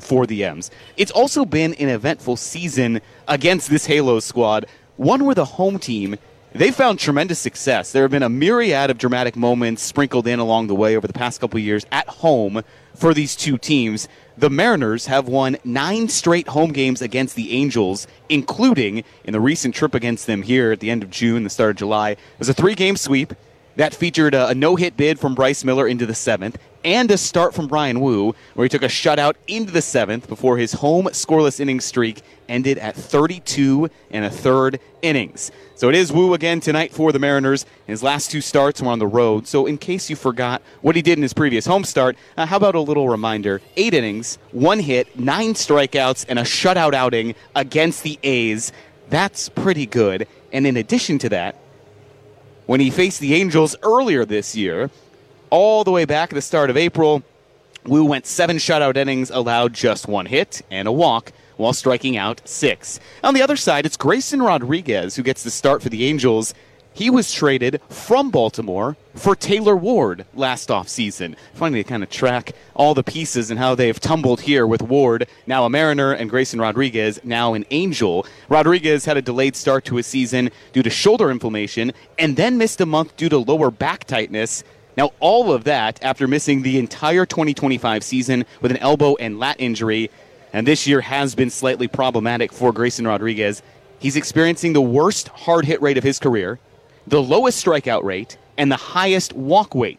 for the M's. It's also been an eventful season against this Halos squad, one where the home team, they found tremendous success. There have been a myriad of dramatic moments sprinkled in along the way over the past couple of years at home for these two teams. The Mariners have won 9 straight home games against the Angels, including in the recent trip against them here at the end of June, the start of July. It was a 3-game sweep that featured a no-hit bid from Bryce Miller into the 7th and a start from Bryan Woo, where he took a shutout into the 7th before his home scoreless inning streak ended at 32 1/3 innings. So it is Woo again tonight for the Mariners. His last 2 starts were on the road. So in case you forgot what he did in his previous home start, how about a little reminder? 8 innings, 1 hit, 9 strikeouts, and a shutout outing against the A's. That's pretty good. And in addition to that, when he faced the Angels earlier this year, all the way back at the start of April, Woo went 7 shutout innings, allowed just 1 hit and a walk, while striking out 6. On the other side, it's Grayson Rodriguez who gets the start for the Angels. He was traded from Baltimore for Taylor Ward last offseason. Funny to kind of track all the pieces and how they've tumbled here with Ward, now a Mariner, and Grayson Rodriguez, now an Angel. Rodriguez had a delayed start to his season due to shoulder inflammation and then missed a month due to lower back tightness. Now, all of that after missing the entire 2025 season with an elbow and lat injury. And this year has been slightly problematic for Grayson Rodriguez. He's experiencing the worst hard hit rate of his career, the lowest strikeout rate, and the highest walk rate.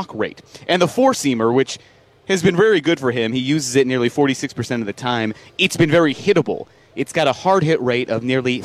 And the four-seamer, which has been very good for him. He uses it nearly 46% of the time. It's been very hittable. It's got a hard hit rate of nearly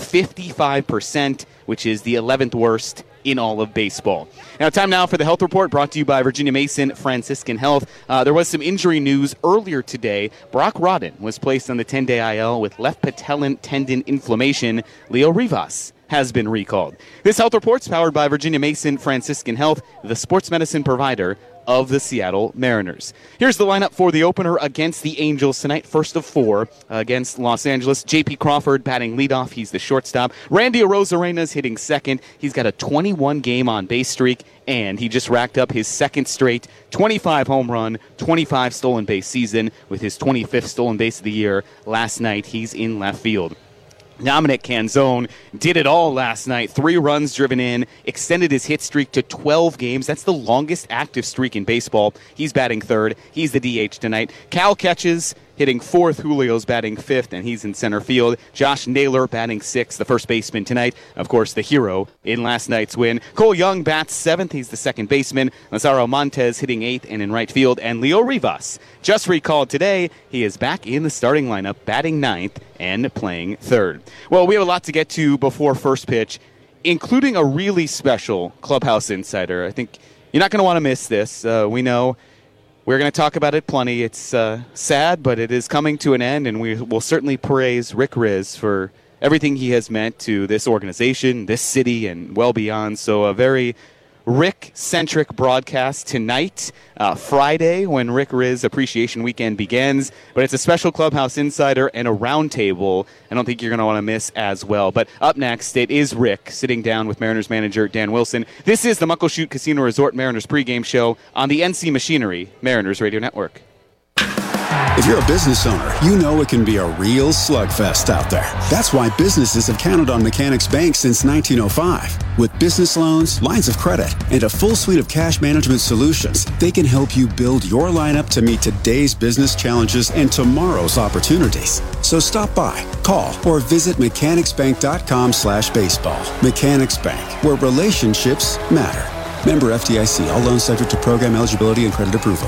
55%, which is the 11th worst in all of baseball. Now, time now for the Health Report, brought to you by Virginia Mason Franciscan Health. There was some injury news earlier today. Brock Rodden was placed on the 10-day IL with left patellar tendon inflammation. Leo Rivas has been recalled. This Health Report's powered by Virginia Mason Franciscan Health, the sports medicine provider of the Seattle Mariners. Here's the lineup for the opener against the Angels tonight. First of 4 against Los Angeles. J.P. Crawford batting leadoff. He's the shortstop. Randy Arozarena's hitting second. He's got a 21-game on-base streak, and he just racked up his second straight 25 home run, 25 stolen base season with his 25th stolen base of the year. Last night, he's in left field. Dominic Canzone did it all last night. 3 runs driven in, extended his hit streak to 12 games. That's the longest active streak in baseball. He's batting third. He's the DH tonight. Cal catches, hitting 4th. Julio's batting 5th, and he's in center field. Josh Naylor batting 6th, the first baseman tonight. Of course, the hero in last night's win. Cole Young bats 7th. He's the second baseman. Lazaro Montes hitting 8th and in right field. And Leo Rivas, just recalled today, he is back in the starting lineup, batting 9th and playing 3rd. Well, we have a lot to get to before first pitch, including a really special Clubhouse Insider. I think you're not going to want to miss this. We know we're going to talk about it plenty. It's sad, but it is coming to an end, and we will certainly praise Rick Rizzs for everything he has meant to this organization, this city, and well beyond. So a very Rick-centric broadcast tonight, Friday, when Rick Rizzs Appreciation Weekend begins. But it's a special Clubhouse Insider and a roundtable I don't think you're going to want to miss as well. But up next, it is Rick sitting down with Mariners manager Dan Wilson. This is the Muckleshoot Casino Resort Mariners pregame show on the NC Machinery Mariners Radio Network. If you're a business owner, you know it can be a real slugfest out there. That's why businesses have counted on Mechanics Bank since 1905. With business loans, lines of credit, and a full suite of cash management solutions, they can help you build your lineup to meet today's business challenges and tomorrow's opportunities. So stop by, call, or visit mechanicsbank.com/baseball. Mechanics Bank, where relationships matter. Member FDIC. All loans subject to program eligibility and credit approval.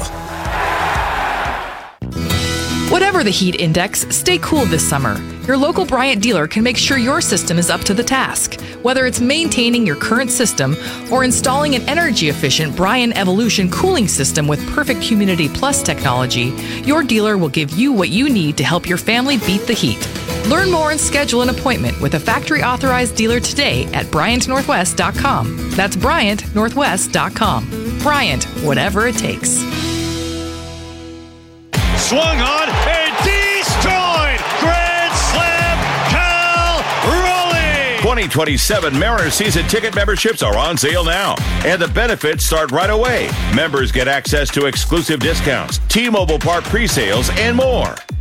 Whatever the heat index, stay cool this summer. Your local Bryant dealer can make sure your system is up to the task. Whether it's maintaining your current system or installing an energy-efficient Bryant Evolution cooling system with Perfect Humidity Plus technology, your dealer will give you what you need to help your family beat the heat. Learn more and schedule an appointment with a factory-authorized dealer today at BryantNorthwest.com. That's BryantNorthwest.com. Bryant, whatever it takes. Swung on and destroyed! Grand Slam, Cal Raleigh! 2027 Mariners season ticket memberships are on sale now, and the benefits start right away. Members get access to exclusive discounts, T-Mobile Park pre-sales, and more.